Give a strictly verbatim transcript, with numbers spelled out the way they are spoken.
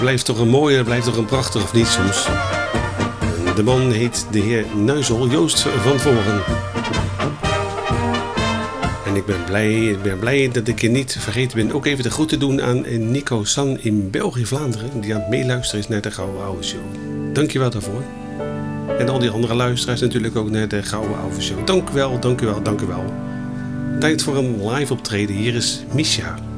blijft toch een mooie, dat blijft toch een prachtig, of niet soms. De man heet de heer Nuizel, Joost van Voren. En ik ben blij, ik ben blij dat ik je niet vergeten ben ook even de groeten doen aan Nico San in België, Vlaanderen. Die aan het meeluisteren is naar de Gouden Ouwe Show. Dankjewel daarvoor. En al die andere luisteraars natuurlijk ook naar de Gouden Ouwe Show. Dank u wel, dank u wel, dank u wel. Tijd voor een live optreden. Hier is Misha.